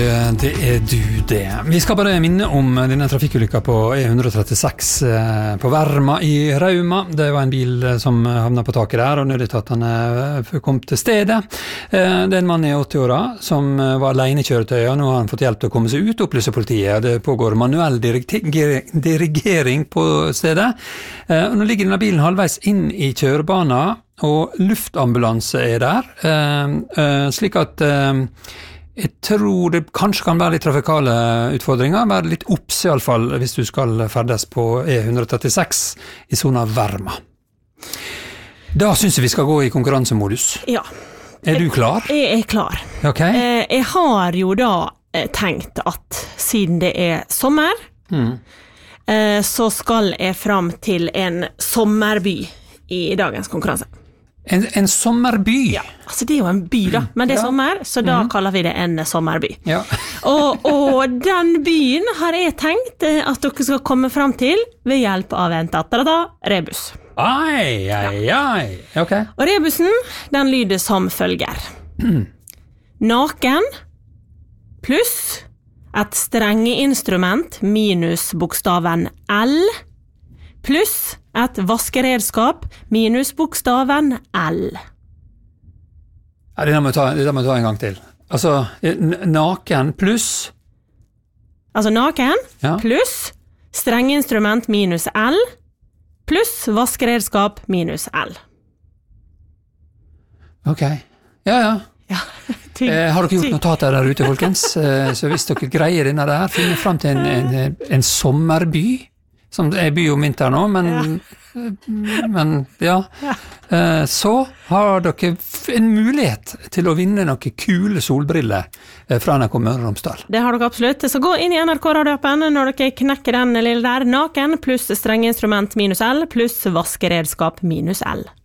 det du det. Vi skal bare minne om denne trafikkulykka på E136 på Verma i Rauma. Det var en bil som havnet på taket der, og nødetatene kom til stedet. Det en mann i 80-åra som var alene i kjøretøyet, og nå har han fått hjelp til å komme seg ut, opplyser politiet. Det pågår manuell dirigering på stedet. Og nå ligger denne bilen halvveis inn i kjørebanen, og luftambulanse der, slik at jeg tror det kanskje kan være litt trafikale utfordringer, være litt opps i alle fall hvis du skal ferdes på E136 i zona Verma. Da synes jeg vi skal gå i konkurransemodus. Ja. Du klar? Jeg klar. Ok. Jeg har jo da tenkt at siden det sommer, så skal jeg fram til en sommerby i dagens konkurranse. En sommerby? Ja, altså det jo en by da, men det sommer, så da kaller vi det en sommerby. Ja. og den byen har jeg tenkt at dere skal komme fram til ved hjelp av en rebus. Ai, ok. Og rebusen, den lyder som følger. Naken pluss et strengeinstrument minus bokstaven L pluss et vaskeredskap minus bokstaven L. Ja, det må jeg ta en gang til. Altså, naken pluss... Altså naken pluss strengeinstrument minus L pluss vaskeredskap minus L. Ok. Ja. Har dere gjort notater der ute, folkens? Så hvis dere greier denne der, finne frem til en sommerby, som er by om vinteren nå, men så har dere en mulighet til å vinne noen kule solbriller fra NRK Møre og Romsdal. Det har dere absolutt. Så gå inn i NRK-radioappen når dere knekker den lille der, naken pluss strengeinstrument minus L pluss vaskeredskap minus L.